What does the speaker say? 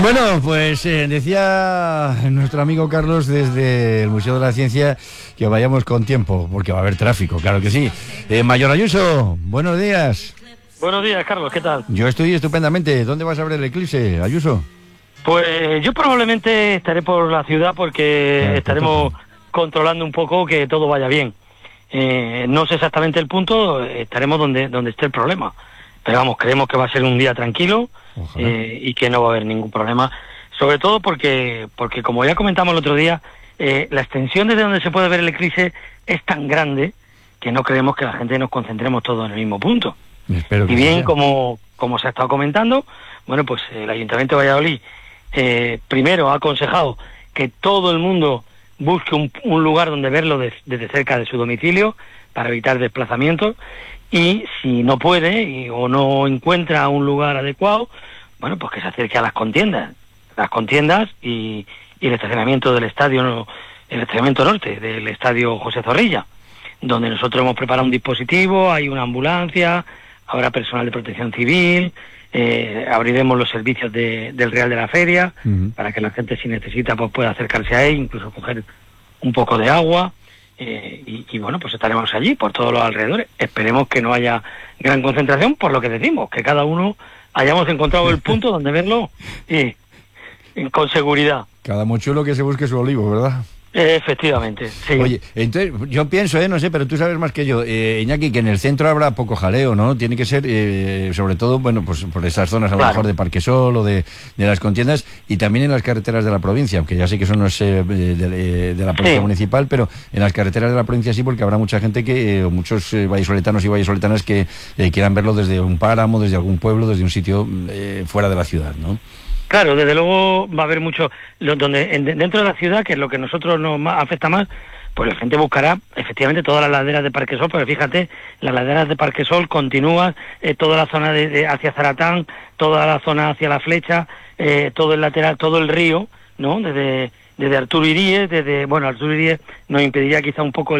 Bueno, pues decía nuestro amigo Carlos desde el Museo de la Ciencia que vayamos con tiempo, porque va a haber tráfico, claro que sí. Mayor Ayuso, buenos días. Buenos días, Carlos, ¿qué tal? Yo estoy estupendamente. ¿Dónde vas a ver el eclipse, Ayuso? Pues yo probablemente estaré por la ciudad porque estaremos controlando un poco que todo vaya bien. No sé exactamente el punto, estaremos donde esté el problema. Pero vamos, creemos que va a ser un día tranquilo y que no va a haber ningún problema. Sobre todo porque como ya comentamos el otro día, la extensión desde donde se puede ver el eclipse es tan grande que no creemos que la gente nos concentremos todos en el mismo punto. Espero que y bien, sea. como se ha estado comentando, bueno, pues el Ayuntamiento de Valladolid primero ha aconsejado que todo el mundo busque un lugar donde verlo desde cerca de su domicilio para evitar desplazamientos, y si no puede o no encuentra un lugar adecuado, bueno, pues que se acerque a las contiendas y el estacionamiento del estadio, el estacionamiento norte del estadio José Zorrilla, donde nosotros hemos preparado un dispositivo, hay una ambulancia, habrá personal de protección civil, abriremos los servicios del Real de la Feria, para que la gente, si necesita, pues pueda acercarse a él, incluso coger un poco de agua, y bueno, pues estaremos allí por todos los alrededores. Esperemos que no haya gran concentración, por lo que decimos, que cada uno hayamos encontrado el punto donde verlo con seguridad. Cada mochuelo que se busque su olivo, ¿verdad? Efectivamente, sí. Oye, entonces yo pienso, no sé, pero tú sabes más que yo, Iñaki, que en el centro habrá poco jaleo, ¿no? Tiene que ser, sobre todo, bueno, pues por esas zonas a lo mejor de Parquesol o de las contiendas, y también en las carreteras de la provincia, aunque ya sé que eso no es de la policía municipal, pero en las carreteras de la provincia sí, porque habrá mucha gente que, muchos vallisoletanos y vallisoletanas que quieran verlo desde un páramo, desde algún pueblo, desde un sitio fuera de la ciudad, ¿no? Claro, desde luego va a haber mucho, dentro de la ciudad, que es lo que a nosotros nos afecta más, pues la gente buscará efectivamente todas las laderas de Parquesol, pero fíjate, las laderas de Parquesol continúan, toda la zona hacia Zaratán, toda la zona hacia La Flecha, todo el lateral, todo el río, ¿no? Desde Arturo Iríez, Arturo Iríez nos impediría quizá un poco